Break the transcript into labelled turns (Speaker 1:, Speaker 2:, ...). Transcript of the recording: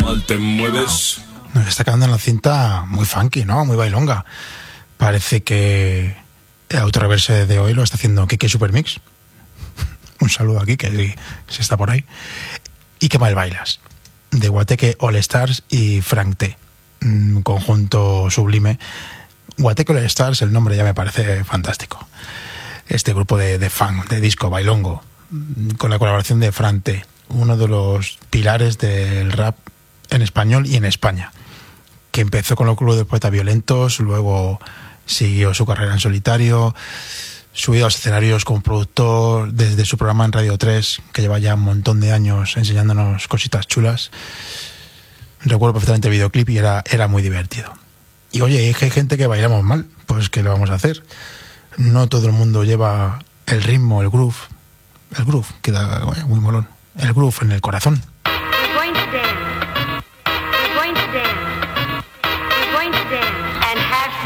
Speaker 1: mal te mueves.
Speaker 2: Nos está quedando en la cinta muy funky, ¿no? Muy bailonga. Parece que el autoreverse de hoy lo está haciendo Kike Supermix. Un saludo aquí, que se está por ahí. Y qué mal bailas. De Guateque All Stars y Frank T. Un conjunto sublime. Guateque All Stars, el nombre ya me parece fantástico. Este grupo de funk, de disco, bailongo, con la colaboración de Frank T, uno de los pilares del rap en español y en España, que empezó con los clubes de poetas violentos, luego siguió su carrera en solitario, subido a los escenarios como productor desde su programa en Radio 3, que lleva ya un montón de años enseñándonos cositas chulas. Recuerdo perfectamente el videoclip y era muy divertido. Y oye, hay gente que bailamos mal, pues ¿qué le vamos a hacer? No todo el mundo lleva el ritmo, el groove queda muy molón, el groove en el corazón.